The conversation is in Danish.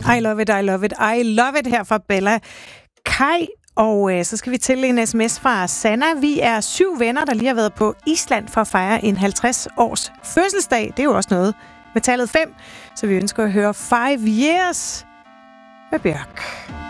I love it, I love it, I love it her fra Bella Kai. Og så skal vi til en sms fra Sanna. Vi er 7 venner, der lige har været på Island for at fejre en 50-års fødselsdag. Det er jo også noget med tallet 5. Så vi ønsker at høre 5 Years med Bjørk.